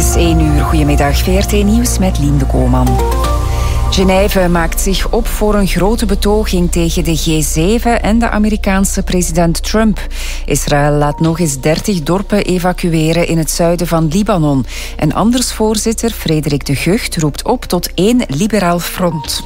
is 1 uur. Goedemiddag, VRT Nieuws met Lien de Koolman. Genève maakt zich op voor een grote betoging tegen de G7 en de Amerikaanse president Trump. Israël laat nog eens 30 dorpen evacueren in het zuiden van Libanon. En andersvoorzitter Frederik de Gucht roept op tot 1 liberaal front.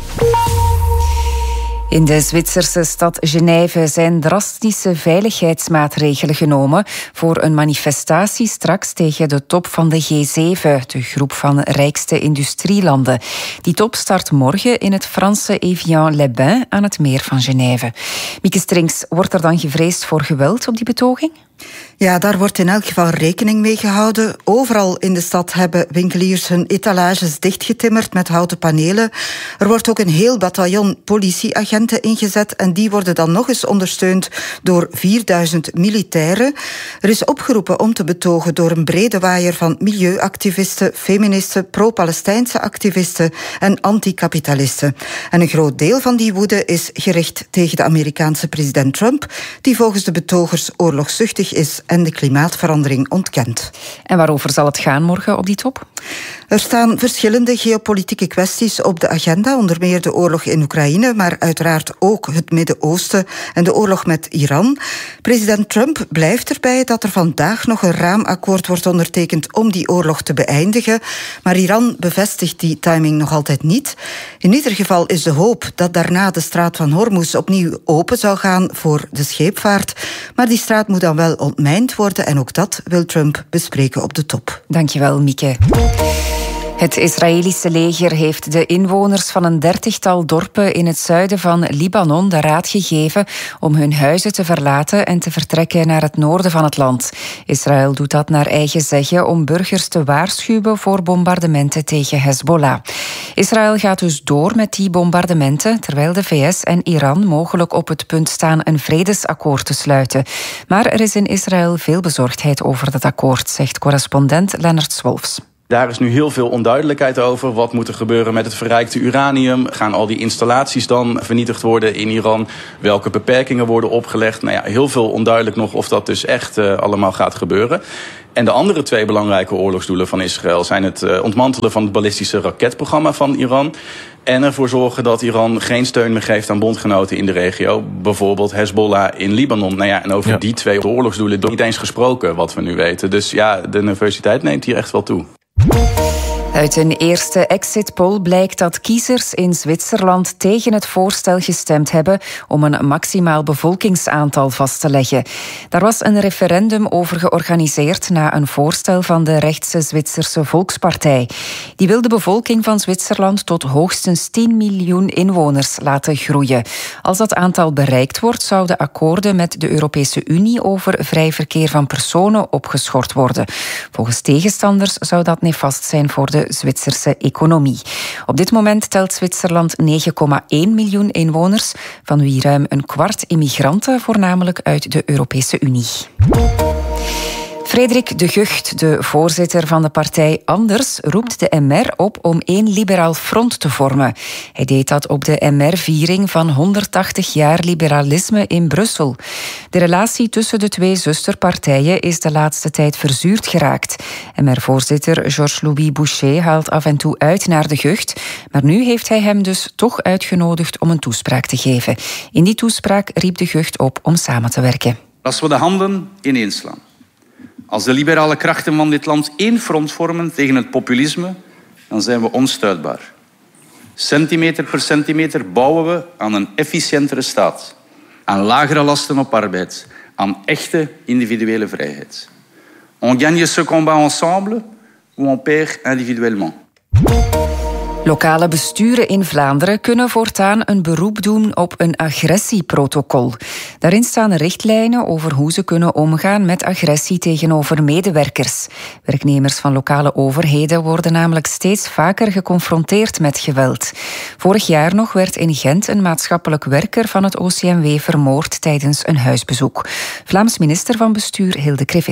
In de Zwitserse stad Genève zijn drastische veiligheidsmaatregelen genomen voor een manifestatie straks tegen de top van de G7, de groep van rijkste industrielanden. Die top start morgen in het Franse Evian-les-Bains aan het meer van Genève. Mieke Strings, wordt er dan gevreesd voor geweld op die betoging? Ja, daar wordt in elk geval rekening mee gehouden. Overal in de stad hebben winkeliers hun etalages dichtgetimmerd met houten panelen. Er wordt ook een heel bataljon politieagenten ingezet en die worden dan nog eens ondersteund door 4000 militairen. Er is opgeroepen om te betogen door een brede waaier van milieuactivisten, feministen, pro-Palestijnse activisten en anticapitalisten. En een groot deel van die woede is gericht tegen de Amerikaanse president Trump, die volgens de betogers oorlogszuchtig is en de klimaatverandering ontkent. En waarover zal het gaan morgen op die top? Er staan verschillende geopolitieke kwesties op de agenda, onder meer de oorlog in Oekraïne, maar uiteraard ook het Midden-Oosten en de oorlog met Iran. President Trump blijft erbij dat er vandaag nog een raamakkoord wordt ondertekend om die oorlog te beëindigen, maar Iran bevestigt die timing nog altijd niet. In ieder geval is de hoop dat daarna de straat van Hormuz opnieuw open zou gaan voor de scheepvaart, maar die straat moet dan wel ontmijnd worden en ook dat wil Trump bespreken op de top. Dankjewel, Mieke. Het Israëlische leger heeft de inwoners van een 30-tal dorpen in het zuiden van Libanon de raad gegeven om hun huizen te verlaten en te vertrekken naar het noorden van het land. Israël doet dat naar eigen zeggen om burgers te waarschuwen voor bombardementen tegen Hezbollah. Israël gaat dus door met die bombardementen, terwijl de VS en Iran mogelijk op het punt staan een vredesakkoord te sluiten. Maar er is in Israël veel bezorgdheid over dat akkoord, zegt correspondent Lennart Swolfs. Daar is nu heel veel onduidelijkheid over. Wat moet er gebeuren met het verrijkte uranium? Gaan al die installaties dan vernietigd worden in Iran? Welke beperkingen worden opgelegd? Nou ja, heel veel onduidelijk nog of dat dus echt allemaal gaat gebeuren. En de andere 2 belangrijke oorlogsdoelen van Israël zijn het ontmantelen van het ballistische raketprogramma van Iran en ervoor zorgen dat Iran geen steun meer geeft aan bondgenoten in de regio. Bijvoorbeeld Hezbollah in Libanon. Nou ja, en over die 2 oorlogsdoelen wordt niet eens gesproken, wat we nu weten. Dus ja, de nervositeit neemt hier echt wel toe. Uit een eerste exit poll blijkt dat kiezers in Zwitserland tegen het voorstel gestemd hebben om een maximaal bevolkingsaantal vast te leggen. Daar was een referendum over georganiseerd na een voorstel van de rechtse Zwitserse Volkspartij. Die wil de bevolking van Zwitserland tot hoogstens 10 miljoen inwoners laten groeien. Als dat aantal bereikt wordt, zouden akkoorden met de Europese Unie over vrij verkeer van personen opgeschort worden. Volgens tegenstanders zou dat nefast zijn voor de Zwitserse economie. Op dit moment telt Zwitserland 9,1 miljoen inwoners, van wie ruim een kwart immigranten, voornamelijk uit de Europese Unie. Frederik de Gucht, de voorzitter van de partij Anders, roept de MR op om 1 liberaal front te vormen. Hij deed dat op de MR-viering van 180 jaar liberalisme in Brussel. De relatie tussen de 2 zusterpartijen is de laatste tijd verzuurd geraakt. MR-voorzitter Georges-Louis Boucher haalt af en toe uit naar de Gucht, maar nu heeft hij hem dus toch uitgenodigd om een toespraak te geven. In die toespraak riep de Gucht op om samen te werken. Als we de handen ineenslaan, als de liberale krachten van dit land 1 front vormen tegen het populisme, dan zijn we onstuitbaar. Centimeter per centimeter bouwen we aan een efficiëntere staat, aan lagere lasten op arbeid, aan echte individuele vrijheid. On gagne ce combat ensemble ou on perd individuellement. Lokale besturen in Vlaanderen kunnen voortaan een beroep doen op een agressieprotocol. Daarin staan richtlijnen over hoe ze kunnen omgaan met agressie tegenover medewerkers. Werknemers van lokale overheden worden namelijk steeds vaker geconfronteerd met geweld. Vorig jaar nog werd in Gent een maatschappelijk werker van het OCMW vermoord tijdens een huisbezoek. Vlaams minister van Bestuur Hilde Krivits.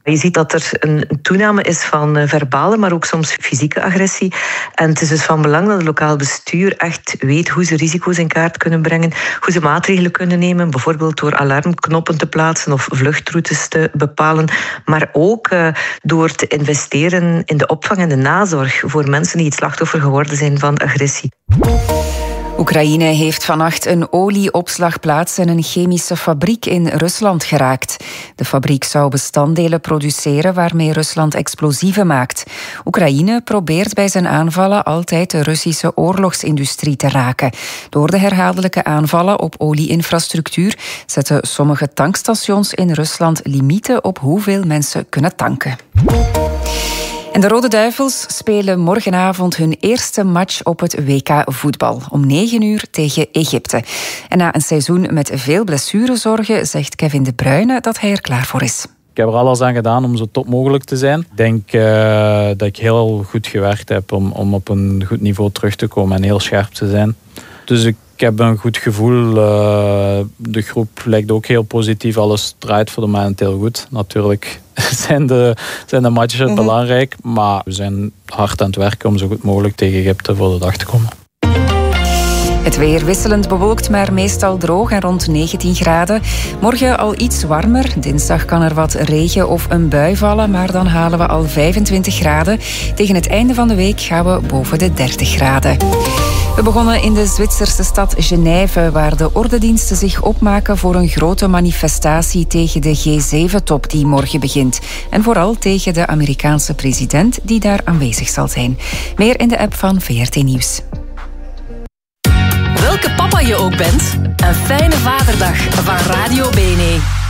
Je ziet dat er een toename is van verbale, maar ook soms fysieke agressie. En het is dus van belang dat het lokaal bestuur echt weet hoe ze risico's in kaart kunnen brengen, hoe ze maatregelen kunnen nemen, bijvoorbeeld door alarmknoppen te plaatsen of vluchtroutes te bepalen, maar ook door te investeren in de opvang en de nazorg voor mensen die het slachtoffer geworden zijn van agressie. Oekraïne heeft vannacht een olieopslagplaats en een chemische fabriek in Rusland geraakt. De fabriek zou bestanddelen produceren waarmee Rusland explosieven maakt. Oekraïne probeert bij zijn aanvallen altijd de Russische oorlogsindustrie te raken. Door de herhaaldelijke aanvallen op olieinfrastructuur zetten sommige tankstations in Rusland limieten op hoeveel mensen kunnen tanken. En de Rode Duivels spelen morgenavond hun eerste match op het WK voetbal. Om 9:00 tegen Egypte. En na een seizoen met veel blessurezorgen zegt Kevin De Bruyne dat hij er klaar voor is. Ik heb er alles aan gedaan om zo top mogelijk te zijn. Ik denk dat ik heel goed gewerkt heb om op een goed niveau terug te komen en heel scherp te zijn. Dus ik heb een goed gevoel. De groep lijkt ook heel positief. Alles draait voor de moment heel goed. Natuurlijk zijn de matches belangrijk. Maar we zijn hard aan het werken om zo goed mogelijk tegen Egypte voor de dag te komen. Het weer wisselend bewolkt, maar meestal droog en rond 19 graden. Morgen al iets warmer. Dinsdag kan er wat regen of een bui vallen, maar dan halen we al 25 graden. Tegen het einde van de week gaan we boven de 30 graden. We begonnen in de Zwitserse stad Genève, waar de ordendiensten zich opmaken voor een grote manifestatie tegen de G7-top die morgen begint. En vooral tegen de Amerikaanse president die daar aanwezig zal zijn. Meer in de app van VRT Nieuws. Welke papa je ook bent, een fijne vaderdag van Radio BNE.